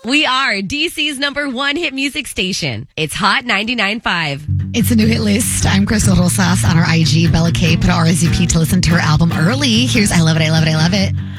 We are DC's #1 hit music station. It's Hot 99.5. It's a new hit list. I'm Crystal Rosas on our IG. Bella K put RSVP to listen to her album early. Here's I Love It, I Love It, I Love It.